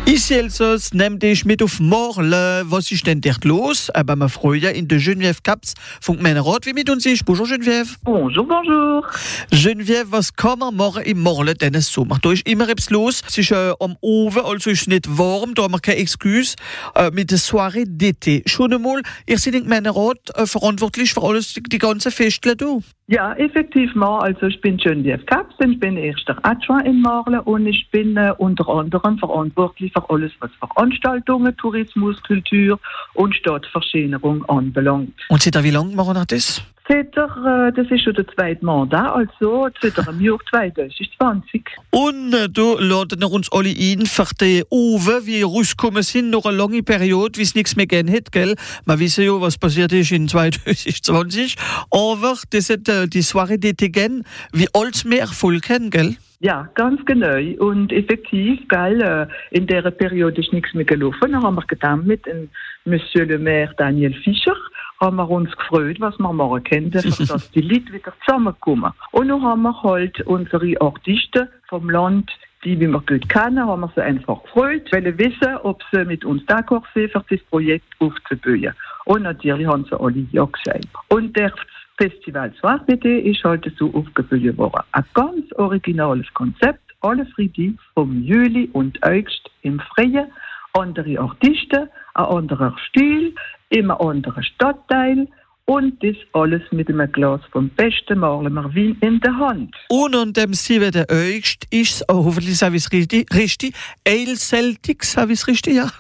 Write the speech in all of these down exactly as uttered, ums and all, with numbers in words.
Ici Elsass nimmt dich mit auf Morle. Was ist denn dort los? Aber wir freuen in der Geneviève Kaps von Männerrat. Wie mit uns ist. Bonjour Geneviève. Bonjour, bonjour. Geneviève, was kann man morgen im Morle denn so machen? Da ist immer etwas los. Es ist äh, am Oven, also ist es nicht warm. Da haben wir keine Excuse. Äh, mit der Soirée d'été. Schon einmal, ihr seid im Männerrat äh, verantwortlich für alles, die, die ganze Festle da. Ja, effectivement. Also ich bin Geneviève Kaps, ich bin erster Adjoint in Morle und ich bin äh, unter anderem verantwortlich für alles, was Veranstaltungen, Tourismus, Kultur und Stadtverschönerung anbelangt. Und seit wie lange machen wir das? Seit der, äh, das ist schon der zweite Mandat, also seit dem Jahr zwanzig zwanzig. Und äh, da laden wir uns alle ein für die Oven, wie rausgekommen sind, noch eine lange Periode, wie es nichts mehr gegeben hat, gell? Wir wissen ja, was passiert ist in zwanzig zwanzig. Aber das hat äh, die Soirée d'été gegeben, wie alles mehr Erfolg haben, gell? Ja, ganz genau. Und effektiv, gell, äh, in dieser Periode ist nichts mehr gelaufen. Dann haben wir gedacht mit dem Monsieur le Maire Daniel Fischer, haben wir uns gefreut, was wir machen können, dass die Leute wieder zusammenkommen. Und dann haben wir halt unsere Artisten vom Land, die, wie wir gut kennen, haben wir sie einfach gefreut, weil wir wissen, ob sie mit uns d'accord sind, für das Projekt aufzubauen. Und natürlich haben sie alle ja gesagt. Und der Festival Soirée d'été ist halt so aufgebaut worden. Ein ganz originales Konzept, alle Freitag vom Juli und August im Freien, andere Artisten, ein anderer Stil, immer anderer Stadtteil und das alles mit einem Glas vom besten Marlemer Wein in der Hand. Und an dem siebten August ist es, oh, hoffentlich sage ich es richtig, richtig, Ale Celtic, sage ich es richtig, ja?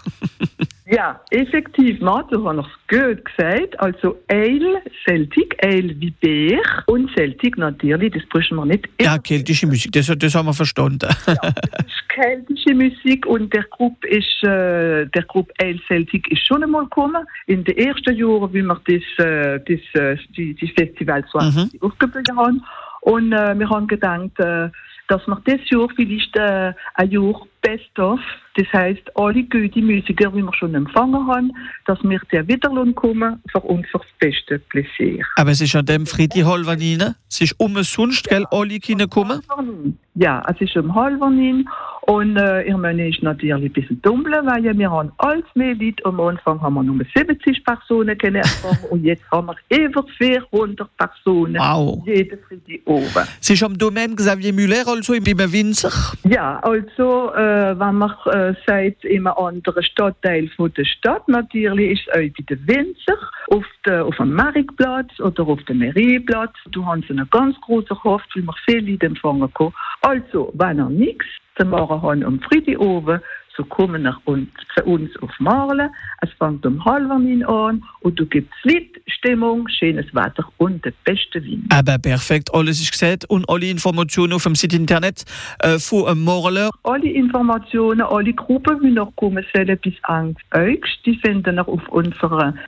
Ja, effektiv, du hast es gut gesagt. Also Ale, Celtic, Ale wie Bär und Celtic natürlich, das brauchen wir nicht. Ja, keltische Musik, das, das haben wir verstanden. Ja, das ist keltische Musik und der Gruppe ist, äh, der Gruppe Ale Celtic ist schon einmal gekommen. In den ersten Jahren, wie wir das, äh, das, äh, die, die Festival so mhm. aufgebaut haben. Und äh, wir haben gedacht, äh, dass wir dieses Jahr vielleicht äh, ein Jahr Best-of, das heisst, alle guten Musiker, die wir schon empfangen haben, dass wir da wieder kommen für uns fürs beste Pläsier. Aber es ist an dem Freitag Halvanin, es ist umsonst, gell, alle können kommen? Ja, es ist um Halvanin und äh, ich meine, es ist natürlich ein bisschen dumm, weil wir haben alles mehr Leute. Am Anfang haben wir nur siebzig Personen kennengelernt und jetzt haben wir über vierhundert Personen wow. jeden Freitag oben. Es ist am Domaine Xavier Müller, also im Winzer? Ja, also äh, wenn man äh, sagt, in einem anderen Stadtteil von der Stadt, natürlich ist es auch bei den Winzer, auf, der, auf dem Marktplatz oder auf dem Marienplatz. Du hast einen ganz großen Hof, weil wir viele Leute empfangen können. Also, wenn ihr nichts zu machen habt am Freitagabend, so kommen nach uns, zu uns auf Marle. Es fängt um Halvanin an und du gibst Lied, Stimmung, schönes Wetter und den besten Wein. Aber perfekt, alles ist gesagt und alle Informationen auf dem Site Internet äh, von Morle. Alle Informationen, alle Gruppen, die noch kommen sollen bis Ende August, die finden ihr auf unserer